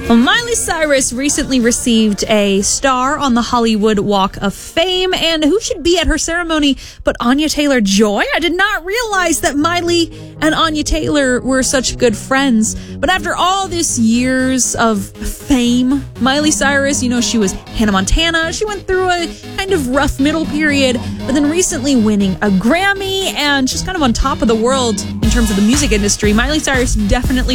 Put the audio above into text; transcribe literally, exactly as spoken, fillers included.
Well, Miley Cyrus recently received a star on the Hollywood Walk of Fame, and who should be at her ceremony but Anya Taylor-Joy? I did not realize that Miley and Anya Taylor were such good friends. But after all this years of fame, Miley Cyrus, you know, she was Hannah Montana. She went through a kind of rough middle period, but then recently winning a Grammy, and she's kind of on top of the world in terms of the music industry. Miley Cyrus definitely